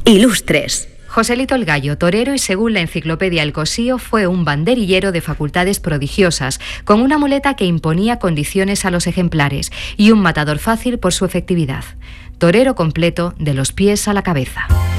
Ilustres. Joselito el Gallo, torero y según la enciclopedia El Cosío fue un banderillero de facultades prodigiosas, con una muleta que imponía condiciones a los ejemplares y un matador fácil por su efectividad. Torero completo de los pies a la cabeza.